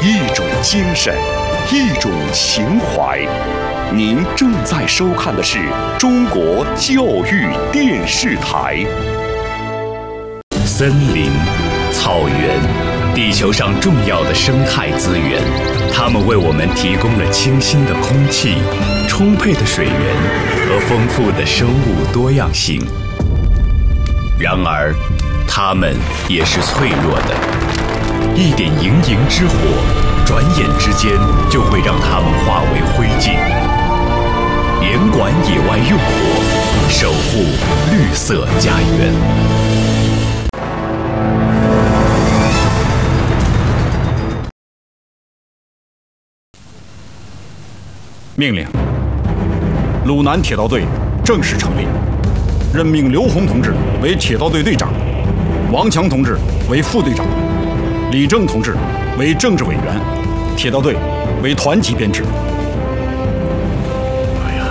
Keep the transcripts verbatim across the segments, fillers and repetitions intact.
一种精神，一种情怀。您正在收看的是中国教育电视台。森林、草原，地球上重要的生态资源，它们为我们提供了清新的空气、充沛的水源和丰富的生物多样性。然而，它们也是脆弱的，一点营营之火，转眼之间就会让它们化为灰烬。严管野外用火，守护绿色家园。 命令：鲁南铁道队正式成立，任命刘洪同志为铁道队队长，王强同志为副队长，李正同志为政治委员，铁道队为团级编制。哎呀，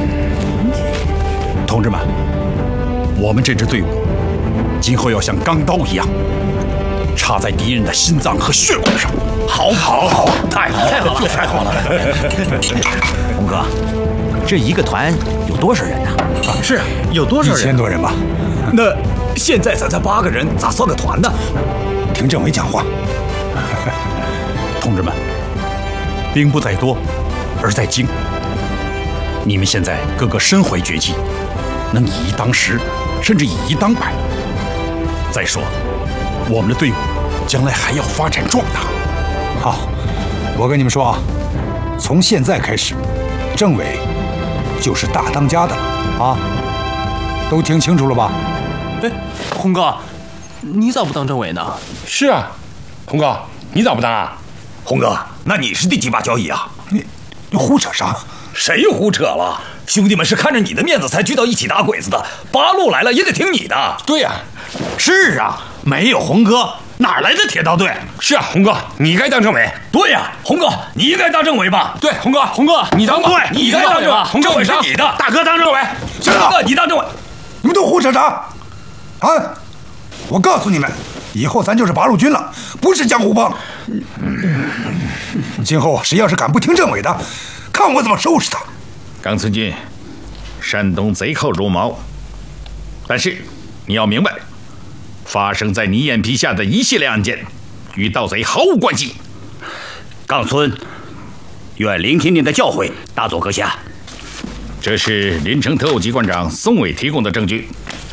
同志们，我们这支队伍今后要像钢刀一样，插在敌人的心脏和血管上。好，好，好，太好了，太好了，太好了！ 洪哥，这一个团有多少人呢？ 啊，是有多少人？ 一千多人吧。 那现在咱这八个人咋算个团呢？ 听政委讲话。 同志们，兵不在多，而在精。你们现在个个身怀绝技，能以一当十，甚至以一当百。再说，我们的队伍将来还要发展壮大。 好，我跟你们说啊，从现在开始，政委就是大当家的啊，都听清楚了吧？ 哎，洪哥，你咋不当政委呢？ 是啊，洪哥，你咋不当啊？ 洪哥，那你是第几把交椅啊？ 你你胡扯啥？ 谁胡扯了？兄弟们是看着你的面子才聚到一起打鬼子的，八路来了也得听你的。 对呀、啊， 是啊，没有洪哥哪来的铁道队？ 是啊，洪哥，你该当政委。 对呀、啊，洪哥，你应该当政委吧？ 对，洪哥，洪哥，你当吧。 对，你该当政委。 洪哥， 政委是你的， 大哥当政委。 行了， 大哥你当政委。 你们都胡扯啥？啊！我告诉你们，以后咱就是八路军了，不是江湖帮。今后谁要是敢不听政委的，看我怎么收拾他。 刚村军，山东贼寇如毛，但是你要明白，发生在你眼皮下的一系列案件，与盗贼毫无关系。 杠村，愿聆听您的教诲，大佐阁下。 这是临城特务机关长宋伟提供的证据。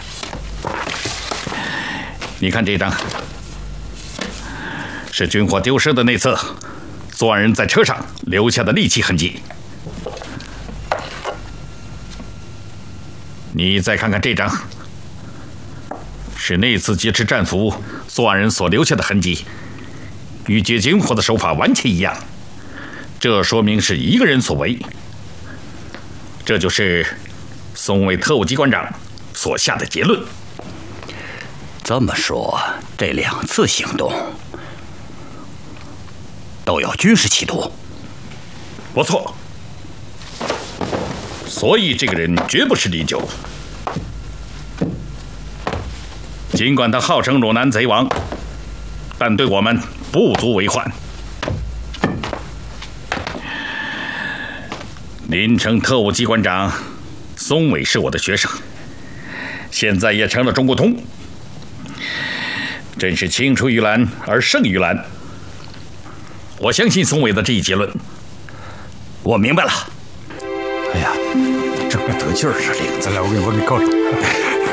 你看这张，是军火丢失的内侧，作案人在车上留下的利器痕迹。你再看看这张，是那次劫持战俘作案人所留下的痕迹，与劫军火的手法完全一样，这说明是一个人所为。这就是松伟特务机关长所下的结论。 这么说，这两次行动都有军事企图？ 不错。所以这个人绝不是李九。尽管他号称汝南贼王，但对我们不足为患。临城特务机关长松伟是我的学生，现在也成了中国通，真是青出于蓝而胜于蓝。我相信松伟的这一结论。 我明白了。 哎呀，这个得劲儿啊！领子来，我给我给告诉你。